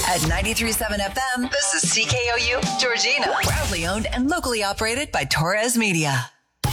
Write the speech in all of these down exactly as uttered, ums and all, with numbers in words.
At ninety-three point seven F M, this is C K O U Georgina. Proudly owned and locally operated by Torres Media.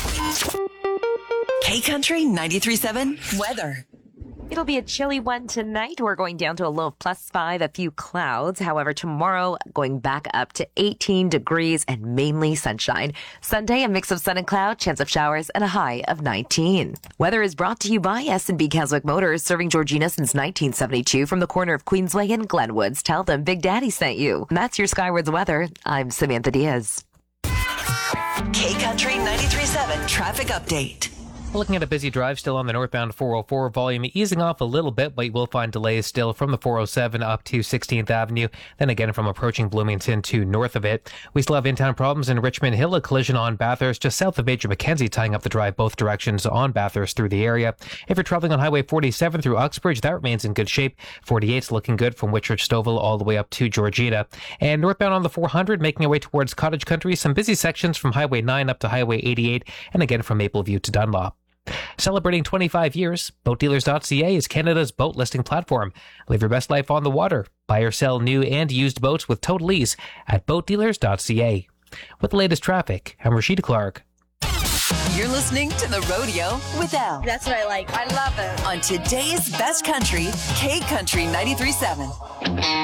K-Country ninety-three point seven weather. It'll be a chilly one tonight. We're going down to a low of plus five, a few clouds. However, tomorrow going back up to eighteen degrees and mainly sunshine. Sunday, a mix of sun and cloud, chance of showers, and a high of nineteen. Weather is brought to you by S and B Keswick Motors, serving Georgina since nineteen seventy-two from the corner of Queensway and Glenwoods. Tell them Big Daddy sent you. And that's your Skywards weather. I'm Samantha Diaz. K-Country ninety-three point seven traffic update. Looking at a busy drive still on the northbound four oh four, volume easing off a little bit, but you will find delays still from the four oh seven up to sixteenth Avenue, then again from approaching Bloomington to north of it. We still have in-town problems in Richmond Hill, a collision on Bathurst just south of Major Mackenzie, tying up the drive both directions on Bathurst through the area. If you're traveling on Highway forty-seven through Uxbridge, that remains in good shape. forty-eight's looking good from Whitchurch Stouffville all the way up to Georgina. And northbound on the four hundred, making our way towards Cottage Country, some busy sections from Highway nine up to Highway eighty-eight, and again from Mapleview to Dunlop. Celebrating twenty-five years, boat dealers dot c a is Canada's boat listing platform. Live your best life on the water. Buy or sell new and used boats with total ease at boat dealers dot c a. With the latest traffic, I'm Rashida Clark. You're listening to The Rodeo with Elle. That's what I like. I love it. On today's best country, K-Country ninety-three point seven.